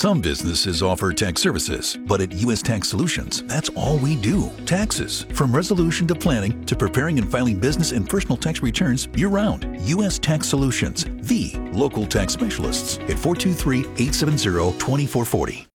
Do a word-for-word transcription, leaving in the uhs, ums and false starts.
Some businesses offer tax services, but at U S Tax Solutions, that's all we do. Taxes. From resolution to planning to preparing and filing business and personal tax returns year-round. U S Tax Solutions, the local tax specialists at four two three, eight seven zero, two four four zero.